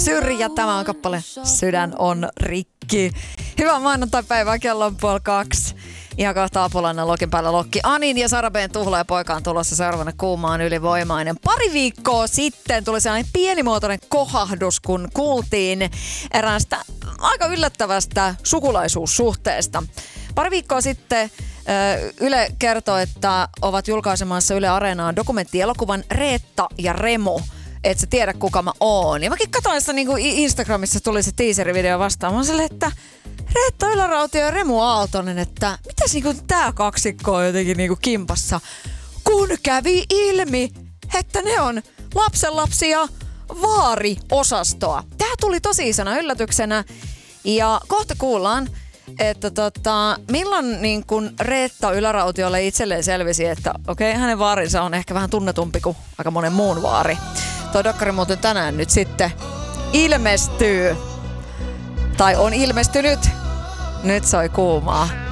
Syrjä, tämä on kappale Sydän on rikki. Hyvää maanantai-päivää, kello on 1:30. Ihan kohta Apolannan lokin päällä lokki. Anin ja Sara B:n Tuhlaaja poika on tulossa seuraavana kuumaan ylivoimainen. Pari viikkoa sitten tuli sellainen pienimuotoinen kohahdus, kun kuultiin eräästä aika yllättävästä sukulaisuussuhteesta. Pari viikkoa sitten Yle kertoi, että ovat julkaisemassa Yle Areenaan dokumenttielokuvan Reetta ja Remu. Et sä tiedä, kuka mä oon. Ja mäkin katsoin sitä niin Instagramissa tuli se teaserivideo vastaan. Mä oon silleen, että Reetta Ylä-Rautio ja Remu Aaltonen, että mitäs niinku tää kaksikko on jotenkin niinku kimpassa. Kun kävi ilmi, että ne on lapsenlapsi ja vaariosastoa. Tää tuli tosi isona yllätyksenä. Ja kohta kuullaan, että milloin niin kun Reetta Ylä-Rautiolle itselleen selvisi, että okei, hänen vaarinsa on ehkä vähän tunnetumpi kuin aika monen muun vaari. Tuo dokkari muuten tänään nyt sitten ilmestyy. Tai on ilmestynyt. Nyt soi kuumaa.